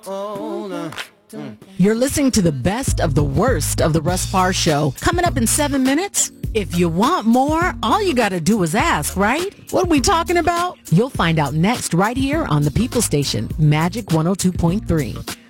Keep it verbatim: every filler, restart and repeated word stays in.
Oh, no. Mm. You're listening to the best of the worst of the Russ Parr Show. Coming up in seven minutes. If you want more, all you got to do is ask, right? What are we talking about? You'll find out next right here on the People Station, Magic one oh two point three.